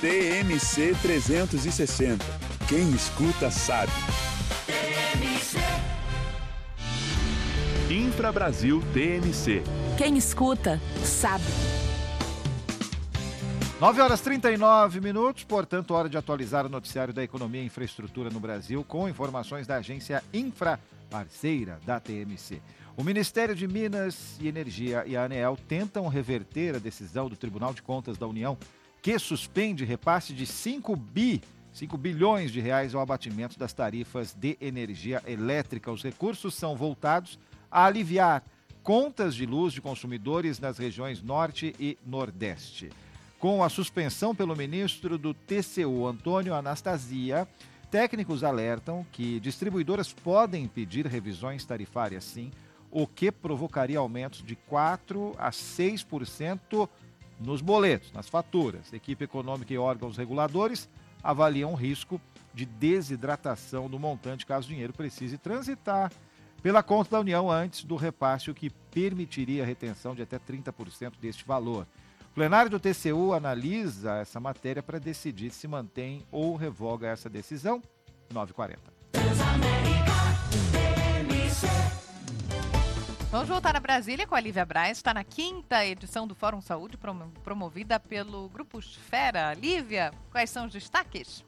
TMC 360. Quem escuta sabe. Infra Brasil TMC. Quem escuta sabe. 9h39, portanto, hora de atualizar o noticiário da economia e infraestrutura no Brasil com informações da agência Infra, parceira da TMC. O Ministério de Minas e Energia e a ANEEL tentam reverter a decisão do Tribunal de Contas da União que suspende repasse de 5 bilhões de reais ao abatimento das tarifas de energia elétrica. Os recursos são voltados a aliviar contas de luz de consumidores nas regiões Norte e Nordeste. Com a suspensão pelo ministro do TCU, Antônio Anastasia, técnicos alertam que distribuidoras podem pedir revisões tarifárias sim, o que provocaria aumentos de 4% a 6% nos boletos, nas faturas. Equipe econômica e órgãos reguladores avaliam o risco de desidratação do montante caso o dinheiro precise transitar pela conta da União antes do repasse, o que permitiria a retenção de até 30% deste valor. O plenário do TCU analisa essa matéria para decidir se mantém ou revoga essa decisão. 9h40. Vamos voltar a Brasília com a Lívia Braz. Está na 5ª edição do Fórum Saúde, promovida pelo Grupo Esfera. Lívia, quais são os destaques?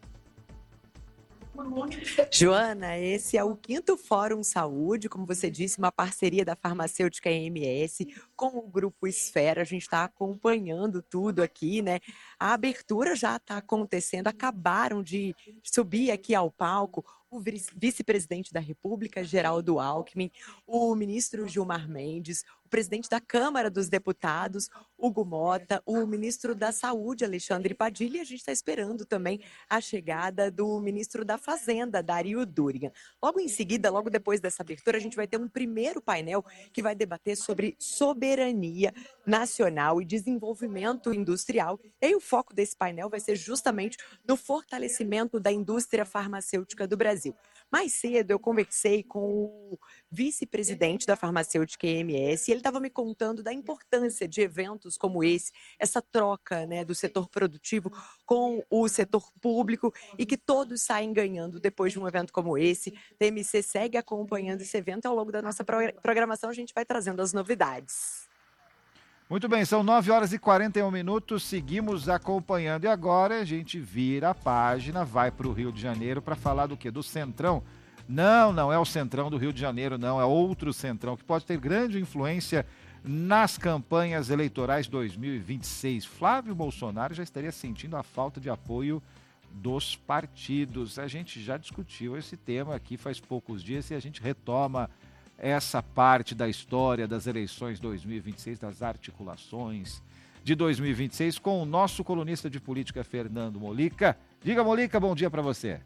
Joana, esse é o 5º Fórum Saúde, como você disse, uma parceria da farmacêutica EMS com o Grupo Esfera. A gente está acompanhando tudo aqui, né? A abertura já está acontecendo, acabaram de subir aqui ao palco o vice-presidente da República, Geraldo Alckmin, o ministro Gilmar Mendes, o presidente da Câmara dos Deputados, Hugo Mota, o ministro da Saúde, Alexandre Padilha, e a gente está esperando também a chegada do ministro da Fazenda, Dario Durigan. Logo em seguida, logo depois dessa abertura, a gente vai ter um primeiro painel que vai debater sobre soberania nacional e desenvolvimento industrial. E aí o foco desse painel vai ser justamente no fortalecimento da indústria farmacêutica do Brasil. Mais cedo eu conversei com o vice-presidente da farmacêutica EMS e ele estava me contando da importância de eventos como esse, essa troca, né, do setor produtivo com o setor público e que todos saem ganhando depois de um evento como esse. A TMC segue acompanhando esse evento e ao longo da nossa programação a gente vai trazendo as novidades. Muito bem, são 9h41, seguimos acompanhando e agora a gente vira a página, vai para o Rio de Janeiro para falar do quê? Do Centrão. Não é o Centrão do Rio de Janeiro, não, é outro Centrão que pode ter grande influência nas campanhas eleitorais 2026. Flávio Bolsonaro já estaria sentindo a falta de apoio dos partidos. A gente já discutiu esse tema aqui faz poucos dias e a gente retoma essa parte da história das eleições 2026, das articulações de 2026, com o nosso colunista de política, Fernando Molica. Diga, Molica, bom dia para você.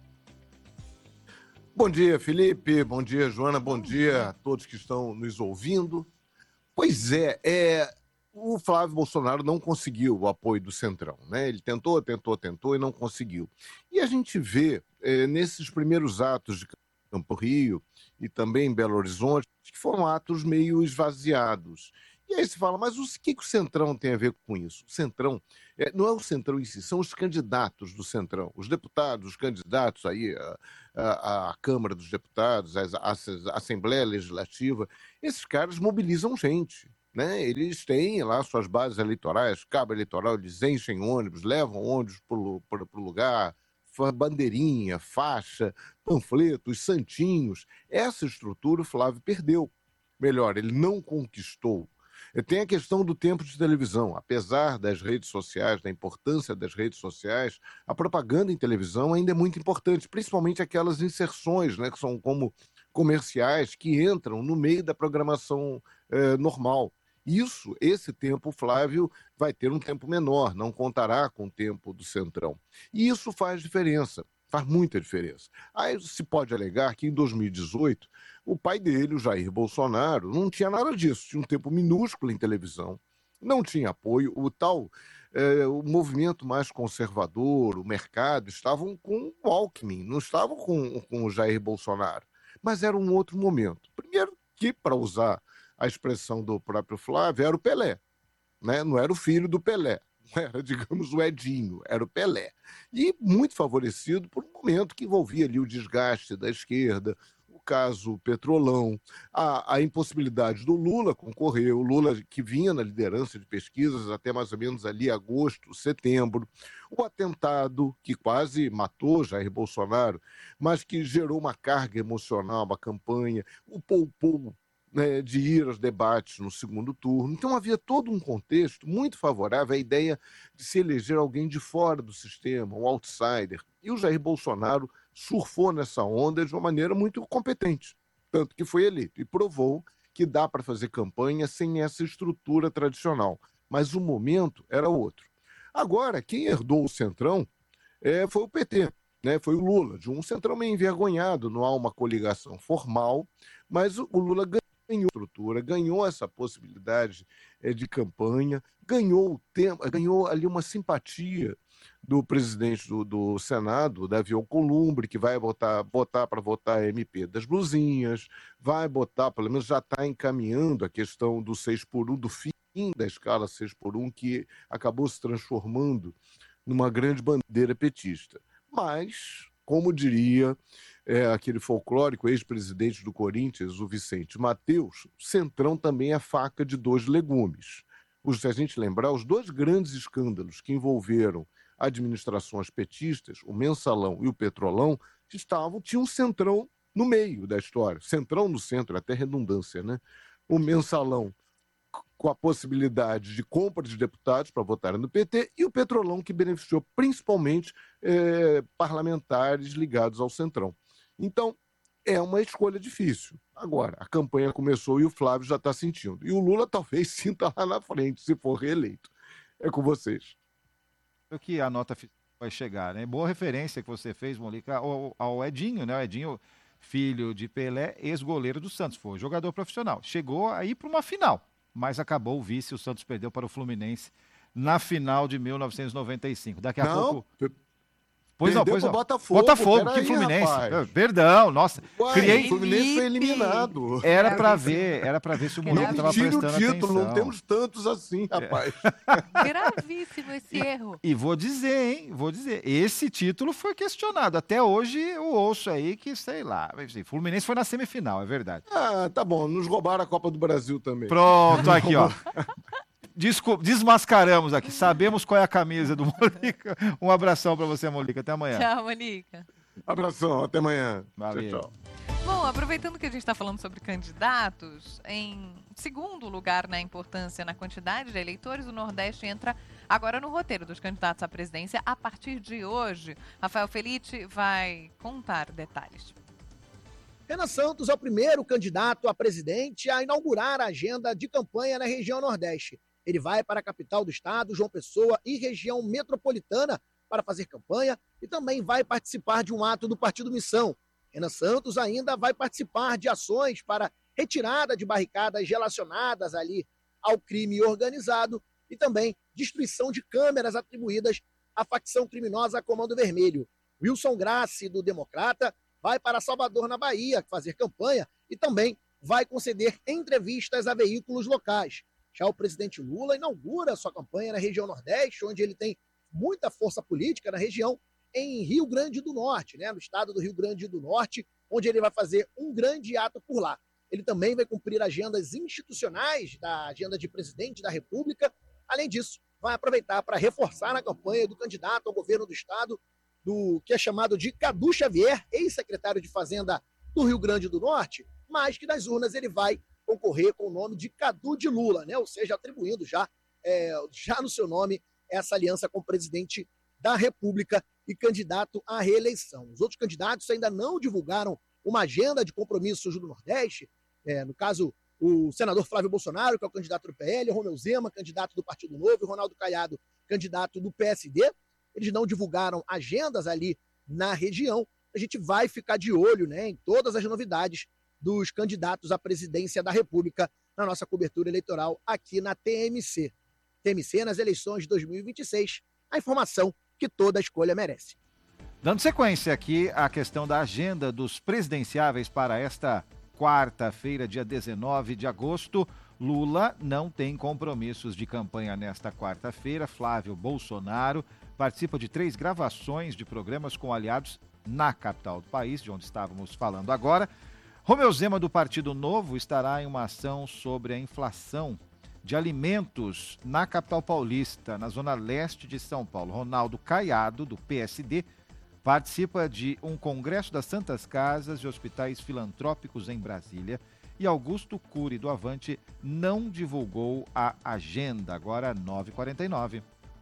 Bom dia, Felipe. Bom dia, Joana. Bom dia a todos que estão nos ouvindo. Pois o Flávio Bolsonaro não conseguiu o apoio do Centrão, né? Ele tentou e não conseguiu. E a gente vê nesses primeiros atos de Campo Rio e também em Belo Horizonte, que foram atos meio esvaziados. E aí se fala, mas o que o Centrão tem a ver com isso? O Centrão, não é o Centrão em si, são os candidatos do Centrão, os deputados, os candidatos aí à Câmara dos Deputados, à Assembleia Legislativa. Esses caras mobilizam gente, né? Eles têm lá suas bases eleitorais, cabo eleitoral, eles enchem ônibus, levam ônibus para o lugar, bandeirinha, faixa, panfletos, santinhos. Essa estrutura o Flávio perdeu. Melhor, ele não conquistou. Tem a questão do tempo de televisão. Apesar das redes sociais, da importância das redes sociais, a propaganda em televisão ainda é muito importante, principalmente aquelas inserções, né, que são como comerciais que entram no meio da programação normal. Esse tempo, o Flávio vai ter um tempo menor, não contará com o tempo do Centrão. E isso faz diferença, faz muita diferença. Aí se pode alegar que em 2018, o pai dele, o Jair Bolsonaro, não tinha nada disso, tinha um tempo minúsculo em televisão, não tinha apoio, o movimento mais conservador, o mercado, estavam com o Alckmin, não estavam com o Jair Bolsonaro. Mas era um outro momento. Primeiro que, para usar a expressão do próprio Flávio, era o Pelé, né? Não era o filho do Pelé. era, digamos, o Edinho, era o Pelé. E muito favorecido por um momento que envolvia ali o desgaste da esquerda, o caso Petrolão, a impossibilidade do Lula concorrer, o Lula que vinha na liderança de pesquisas até mais ou menos ali agosto, setembro, o atentado que quase matou Jair Bolsonaro, mas que gerou uma carga emocional, uma campanha, o poupou, né, de ir aos debates no segundo turno. Então havia todo um contexto muito favorável à ideia de se eleger alguém de fora do sistema, um outsider. E o Jair Bolsonaro surfou nessa onda de uma maneira muito competente, tanto que foi eleito e provou que dá para fazer campanha sem essa estrutura tradicional. Mas o momento era outro. Agora, quem herdou o Centrão foi o PT, né? Foi o Lula, de um Centrão meio envergonhado, não há uma coligação formal, mas o Lula ganhou estrutura, ganhou essa possibilidade de campanha, ganhou o tempo, ganhou ali uma simpatia do presidente do Senado, Davi Alcolumbre, que vai botar para votar a MP das blusinhas, vai botar, pelo menos já está encaminhando a questão do 6x1, do fim da escala 6x1, que acabou se transformando numa grande bandeira petista. Mas, como diria aquele folclórico ex-presidente do Corinthians, o Vicente Mateus, Centrão também é faca de dois legumes. Se a gente lembrar, os dois grandes escândalos que envolveram administrações petistas, o Mensalão e o Petrolão, tinham um Centrão no meio da história. Centrão no centro, até redundância, né? O Mensalão com a possibilidade de compra de deputados para votarem no PT e o Petrolão que beneficiou principalmente parlamentares ligados ao Centrão. Então, é uma escolha difícil. Agora, a campanha começou e o Flávio já está sentindo. E o Lula talvez sinta lá na frente, se for reeleito. É com vocês. Que a nota vai chegar, né? Boa referência que você fez, Molica, ao Edinho, né? O Edinho, filho de Pelé, ex-goleiro do Santos, foi jogador profissional. Chegou aí para uma final, mas acabou o vice, o Santos perdeu para o Fluminense na final de 1995. Daqui a pouco... Pois não. Botafogo, que Fluminense. Rapaz. Perdão, nossa. O Fluminense foi eliminado. Era pra ver se o Molica estava prestando atenção. Título, não temos tantos assim, rapaz. Gravíssimo esse erro. E vou dizer, esse título foi questionado. Até hoje eu ouço aí que, sei lá, Fluminense foi na semifinal, é verdade. Ah, tá bom, nos roubaram a Copa do Brasil também. Pronto, aqui, ó. Desmascaramos aqui. Sabemos qual é a camisa do Molica. Um abração para você, Molica. Até amanhã. Tchau, Molica. Abração, até amanhã. Valeu. Tchau. Bom, aproveitando que a gente está falando sobre candidatos, em segundo lugar na importância na quantidade de eleitores, o Nordeste entra agora no roteiro dos candidatos à presidência a partir de hoje. Rafael Felitti vai contar detalhes. Renan Santos é o primeiro candidato a presidente a inaugurar a agenda de campanha na região Nordeste. Ele vai para a capital do estado, João Pessoa, e região metropolitana para fazer campanha e também vai participar de um ato do Partido Missão. Renan Santos ainda vai participar de ações para retirada de barricadas relacionadas ali ao crime organizado e também destruição de câmeras atribuídas à facção criminosa Comando Vermelho. Wilson Grassi, do Democrata, vai para Salvador, na Bahia, fazer campanha e também vai conceder entrevistas a veículos locais. Já o presidente Lula inaugura sua campanha na região Nordeste, onde ele tem muita força política na região, em Rio Grande do Norte, né, no estado do Rio Grande do Norte, onde ele vai fazer um grande ato por lá. Ele também vai cumprir agendas institucionais da agenda de presidente da República. Além disso, vai aproveitar para reforçar na campanha do candidato ao governo do estado, do que é chamado de Cadu Xavier, ex-secretário de Fazenda do Rio Grande do Norte, mas que nas urnas ele vai concorrer com o nome de Cadu de Lula, né? Ou seja, atribuindo já no seu nome essa aliança com o presidente da República e candidato à reeleição. Os outros candidatos ainda não divulgaram uma agenda de compromissos do Nordeste, no caso, o senador Flávio Bolsonaro, que é o candidato do PL, Romeu Zema, candidato do Partido Novo, e Ronaldo Caiado, candidato do PSD. Eles não divulgaram agendas ali na região. A gente vai ficar de olho, né, em todas as novidades dos candidatos à presidência da República na nossa cobertura eleitoral aqui na TMC. TMC nas eleições de 2026, a informação que toda escolha merece. Dando sequência aqui à questão da agenda dos presidenciáveis para esta quarta-feira, dia 19 de agosto, Lula não tem compromissos de campanha nesta quarta-feira. Flávio Bolsonaro participa de 3 gravações de programas com aliados na capital do país, de onde estávamos falando agora. Romeu Zema, do Partido Novo, estará em uma ação sobre a inflação de alimentos na capital paulista, na zona leste de São Paulo. Ronaldo Caiado, do PSD, participa de um congresso das Santas Casas e Hospitais Filantrópicos em Brasília. E Augusto Cury, do Avante, não divulgou a agenda. Agora 9h49.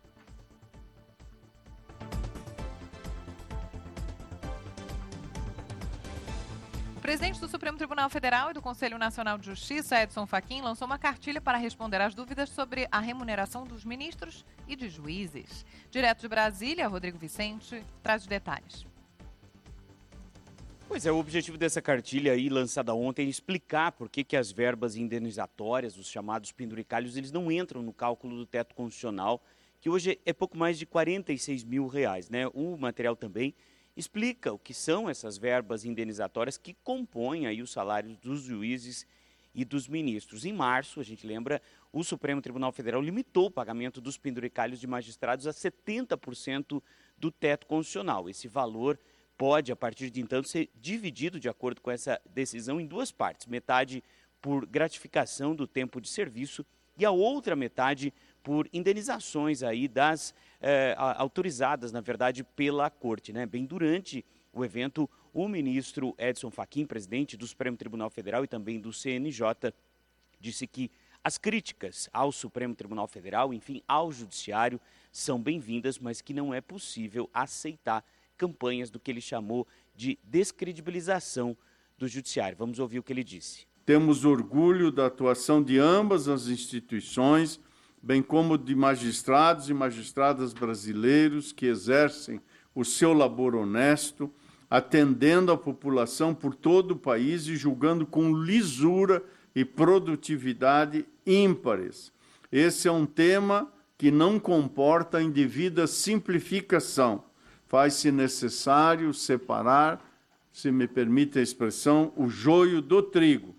O presidente do Supremo Tribunal Federal e do Conselho Nacional de Justiça, Edson Fachin, lançou uma cartilha para responder às dúvidas sobre a remuneração dos ministros e de juízes. Direto de Brasília, Rodrigo Vicente traz os detalhes. Pois é, o objetivo dessa cartilha aí, lançada ontem, é explicar por que as verbas indenizatórias, os chamados penduricalhos, eles não entram no cálculo do teto constitucional, que hoje é pouco mais de R$46 mil, né? O material também explica o que são essas verbas indenizatórias que compõem aí os salários dos juízes e dos ministros. Em março, a gente lembra, o Supremo Tribunal Federal limitou o pagamento dos penduricalhos de magistrados a 70% do teto constitucional. Esse valor pode, a partir de então, ser dividido, de acordo com essa decisão, em 2 partes. Metade por gratificação do tempo de serviço e a outra metade por indenizações aí autorizadas, na verdade, pela Corte, né? Bem, durante o evento, o ministro Edson Fachin, presidente do Supremo Tribunal Federal e também do CNJ, disse que as críticas ao Supremo Tribunal Federal, enfim, ao Judiciário, são bem-vindas, mas que não é possível aceitar campanhas do que ele chamou de descredibilização do Judiciário. Vamos ouvir o que ele disse. Temos orgulho da atuação de ambas as instituições, bem como de magistrados e magistradas brasileiros que exercem o seu labor honesto, atendendo a população por todo o país e julgando com lisura e produtividade ímpares. Esse é um tema que não comporta indevida simplificação. Faz-se necessário separar, se me permite a expressão, o joio do trigo.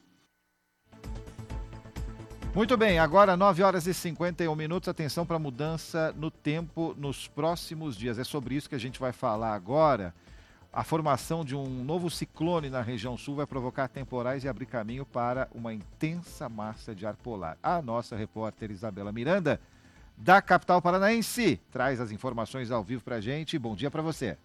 Muito bem, agora 9h51. Atenção para a mudança no tempo nos próximos dias. É sobre isso que a gente vai falar agora. A formação de um novo ciclone na região sul vai provocar temporais e abrir caminho para uma intensa massa de ar polar. A nossa repórter Isabela Miranda, da capital paranaense, traz as informações ao vivo para a gente. Bom dia para você.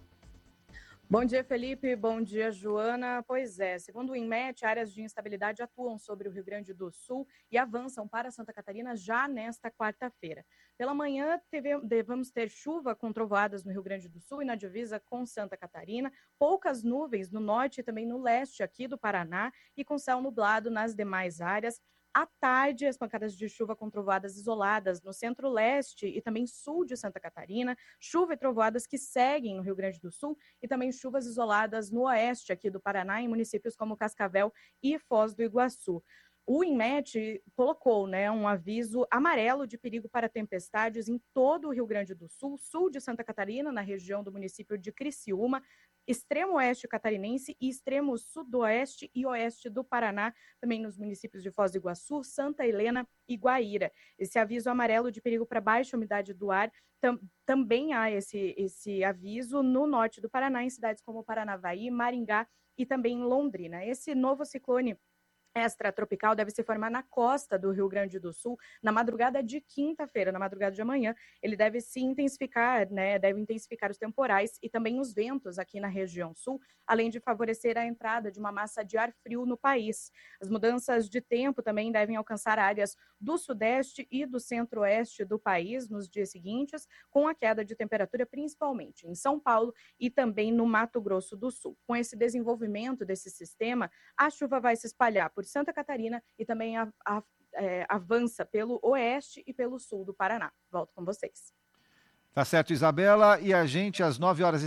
Bom dia, Felipe. Bom dia, Joana. Pois é, segundo o INMET, áreas de instabilidade atuam sobre o Rio Grande do Sul e avançam para Santa Catarina já nesta quarta-feira. Pela manhã, vamos ter chuva com trovoadas no Rio Grande do Sul e na divisa com Santa Catarina, poucas nuvens no norte e também no leste aqui do Paraná e com céu nublado nas demais áreas. À tarde, as pancadas de chuva com trovoadas isoladas no centro-leste e também sul de Santa Catarina, chuva e trovoadas que seguem no Rio Grande do Sul e também chuvas isoladas no oeste aqui do Paraná, em municípios como Cascavel e Foz do Iguaçu. O INMET colocou, um aviso amarelo de perigo para tempestades em todo o Rio Grande do Sul, sul de Santa Catarina, na região do município de Criciúma, extremo oeste catarinense e extremo sudoeste e oeste do Paraná, também nos municípios de Foz do Iguaçu, Santa Helena e Guaíra. Esse aviso amarelo de perigo para baixa umidade do ar, também há esse aviso no norte do Paraná, em cidades como Paranavaí, Maringá e também em Londrina. Esse novo ciclone extratropical deve se formar na costa do Rio Grande do Sul na madrugada de quinta-feira, na madrugada de amanhã. Ele deve se intensificar, deve intensificar os temporais e também os ventos aqui na região sul, além de favorecer a entrada de uma massa de ar frio no país. As mudanças de tempo também devem alcançar áreas do sudeste e do centro-oeste do país nos dias seguintes, com a queda de temperatura principalmente em São Paulo e também no Mato Grosso do Sul. Com esse desenvolvimento desse sistema, a chuva vai se espalhar por Santa Catarina e também avança pelo oeste e pelo sul do Paraná. Volto com vocês. Tá certo, Isabela. E a gente, às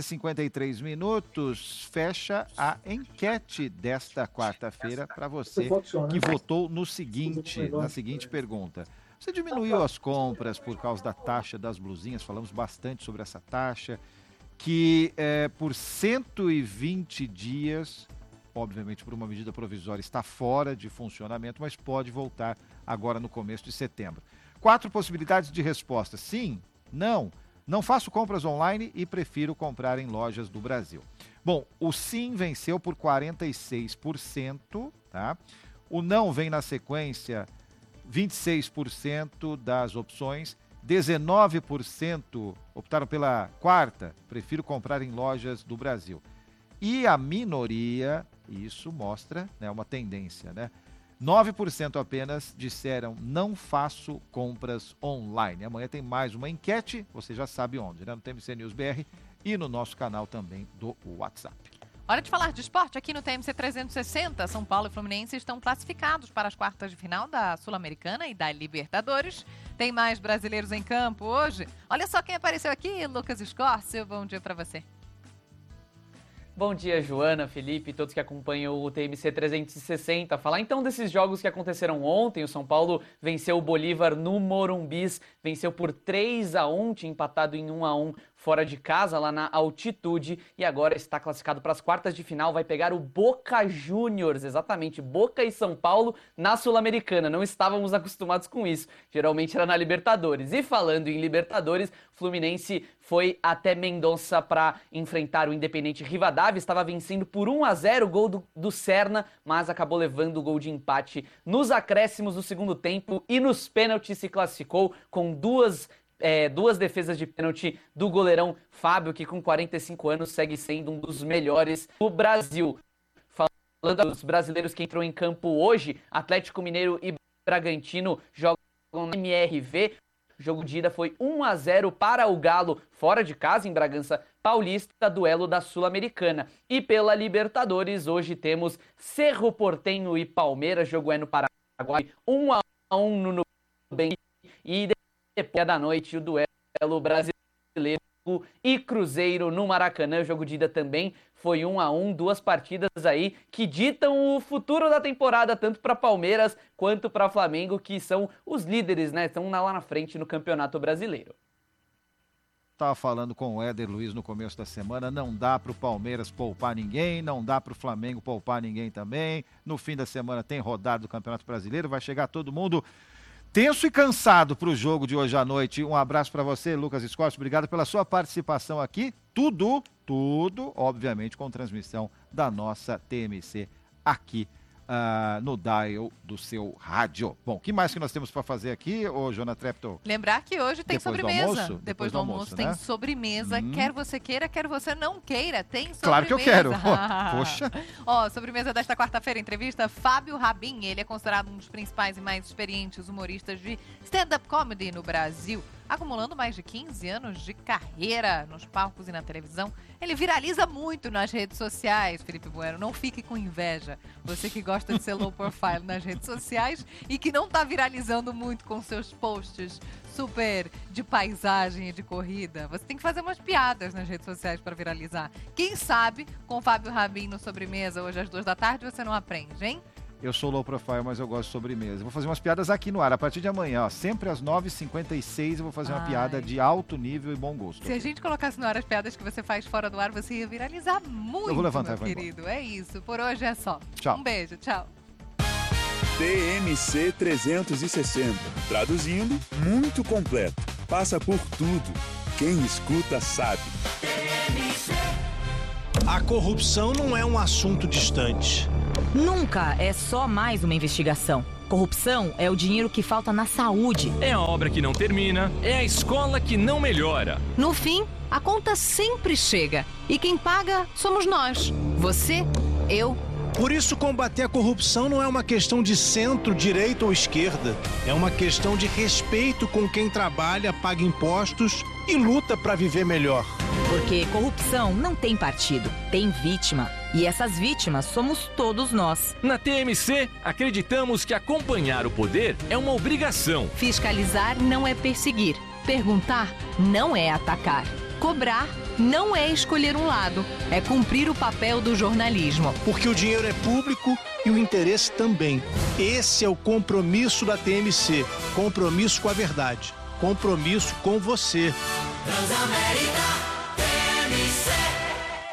9h53, fecha a enquete desta quarta-feira para você que votou na seguinte pergunta. Você diminuiu as compras por causa da taxa das blusinhas? Falamos bastante sobre essa taxa, que por 120 dias obviamente por uma medida provisória, está fora de funcionamento, mas pode voltar agora no começo de setembro. 4 possibilidades de resposta: sim, não faço compras online e prefiro comprar em lojas do Brasil. Bom, o sim venceu por 46%, tá? O não vem na sequência, 26% das opções, 19% optaram pela quarta, prefiro comprar em lojas do Brasil. E a minoria, isso mostra, né, uma tendência, né? 9% apenas disseram não faço compras online. Amanhã tem mais uma enquete, você já sabe onde, né? No TMC News BR e no nosso canal também do WhatsApp. Hora de falar de esporte aqui no TMC 360. São Paulo e Fluminense estão classificados para as quartas de final da Sul-Americana e da Libertadores. Tem mais brasileiros em campo hoje. Olha só quem apareceu aqui, Lucas Escórcio. Bom dia para você. Bom dia, Joana, Felipe, todos que acompanham o TMC 360. Falar então desses jogos que aconteceram ontem. O São Paulo venceu o Bolívar no Morumbis, venceu por 3-1, tinha empatado em 1-1 fora de casa, lá na altitude, e agora está classificado para as quartas de final, vai pegar o Boca Juniors, exatamente, Boca e São Paulo na Sul-Americana. Não estávamos acostumados com isso, geralmente era na Libertadores. E falando em Libertadores, Fluminense foi até Mendonça para enfrentar o Independente Rivadavia, estava vencendo por 1-0, o gol do Serna, mas acabou levando o gol de empate nos acréscimos do segundo tempo e nos pênaltis se classificou com duas defesas de pênalti do goleirão Fábio, que com 45 anos segue sendo um dos melhores do Brasil. Falando dos brasileiros que entrou em campo hoje, Atlético Mineiro e Bragantino jogam no MRV. O jogo de ida foi 1-0 para o Galo, fora de casa, em Bragança Paulista, duelo da Sul-Americana. E pela Libertadores, hoje temos Cerro Porteño e Palmeiras, jogo é no Paraguai, 1-1 no Nubank. E depois da noite, o duelo brasileiro e Cruzeiro no Maracanã. O jogo de ida também foi 1-1, duas partidas aí que ditam o futuro da temporada, tanto para Palmeiras quanto para Flamengo, que são os líderes, né? Estão lá na frente no Campeonato Brasileiro. Estava falando com o Éder Luiz no começo da semana, não dá para o Palmeiras poupar ninguém, não dá para o Flamengo poupar ninguém também. No fim da semana tem rodada do Campeonato Brasileiro, vai chegar todo mundo tenso e cansado para o jogo de hoje à noite. Um abraço para você, Lucas Escórcio. Obrigado pela sua participação aqui. Tudo, obviamente, com transmissão da nossa TMC aqui no dial do seu rádio. Bom, o que mais que nós temos para fazer aqui, ô Joana Treptow? Lembrar que hoje tem sobremesa. Depois do almoço tem né? sobremesa. Quer você queira, quer você não queira, tem sobremesa. Claro que eu quero. Poxa. Ó, sobremesa desta quarta-feira, entrevista Fábio Rabin. Ele é considerado um dos principais e mais experientes humoristas de stand-up comedy no Brasil. Acumulando mais de 15 anos de carreira nos palcos e na televisão, ele viraliza muito nas redes sociais, Felipe Bueno. Não fique com inveja. Você que gosta de ser low profile nas redes sociais e que não está viralizando muito com seus posts super de paisagem e de corrida. Você tem que fazer umas piadas nas redes sociais para viralizar. Quem sabe, com o Fábio Rabin no Sobremesa, hoje às 14h, você não aprende, hein? Eu sou low profile, mas eu gosto de sobremesa. Vou fazer umas piadas aqui no ar, a partir de amanhã, ó. Sempre às 9h56 eu vou fazer uma piada de alto nível e bom gosto. Se a gente colocasse no ar as piadas que você faz fora do ar, você ia viralizar muito, eu vou levantar, meu querido. Embora. É isso, por hoje é só. Tchau. Um beijo, tchau. TMC 360. Traduzindo, muito completo. Passa por tudo. Quem escuta sabe. A corrupção não é um assunto distante. Nunca é só mais uma investigação. Corrupção é o dinheiro que falta na saúde. É a obra que não termina, é a escola que não melhora. No fim, a conta sempre chega. E quem paga somos nós. Você, eu. Por isso, combater a corrupção não é uma questão de centro, direita ou esquerda. É uma questão de respeito com quem trabalha, paga impostos e luta para viver melhor. Porque corrupção não tem partido, tem vítima. E essas vítimas somos todos nós. Na TMC, acreditamos que acompanhar o poder é uma obrigação. Fiscalizar não é perseguir. Perguntar não é atacar. Cobrar não é escolher um lado. É cumprir o papel do jornalismo. Porque o dinheiro é público e o interesse também. Esse é o compromisso da TMC. Compromisso com a verdade. Compromisso com você. Transamérica TMC.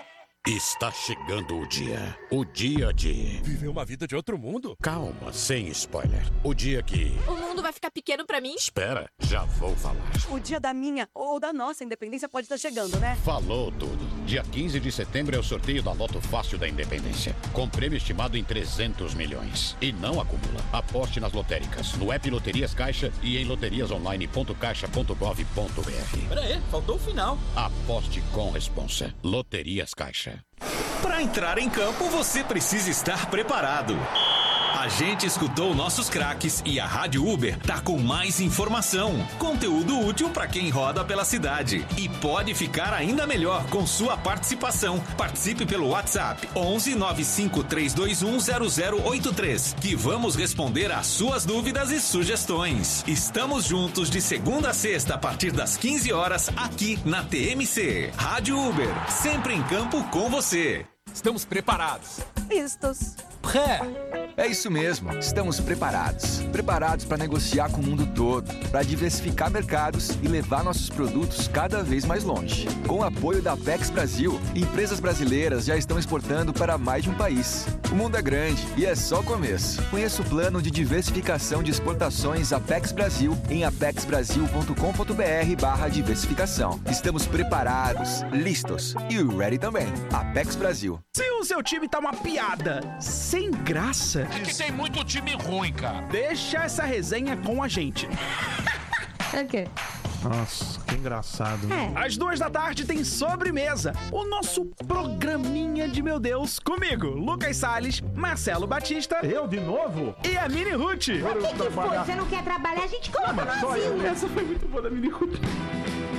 Está chegando o dia de... Viver uma vida de outro mundo? Calma, sem spoiler. O dia que... O mundo vai ficar pequeno pra mim? Espera, já vou falar. O dia da minha ou da nossa independência pode estar chegando, né? Falou tudo. Dia 15 de setembro é o sorteio da Loto Fácil da Independência, com prêmio estimado em 300 milhões. E não acumula. Aposte nas lotéricas, no app Loterias Caixa e em loteriasonline.caixa.gov.br. Peraí, faltou o final. Aposte com responsa. Loterias Caixa. Para entrar em campo, você precisa estar preparado. A gente escutou nossos craques e a Rádio Uber tá com mais informação, conteúdo útil para quem roda pela cidade. E pode ficar ainda melhor com sua participação. Participe pelo WhatsApp 11 95 321 0083, que vamos responder às suas dúvidas e sugestões. Estamos juntos de segunda a sexta a partir das 15 horas aqui na TMC. Rádio Uber, sempre em campo com você. Estamos preparados. Vistos. É isso mesmo, estamos preparados. Preparados para negociar com o mundo todo, para diversificar mercados e levar nossos produtos cada vez mais longe. Com o apoio da Apex Brasil, empresas brasileiras já estão exportando para mais de um país. O mundo é grande e é só o começo. Conheça o plano de diversificação de exportações Apex Brasil em apexbrasil.com.br/diversificação. Estamos preparados, listos e ready também. Apex Brasil. Se o seu time tá uma piada, sem graça... É que tem muito time ruim, cara. Deixa essa resenha com a gente. É o quê? Nossa, que engraçado. Às 2h tem Sobremesa, o nosso programinha de meu Deus, comigo, Lucas Salles, Marcelo Batista. Eu de novo? E a Mini Ruth. O que foi? Você não quer trabalhar? A gente coloca no asilo. Essa foi muito boa da Mini Ruth.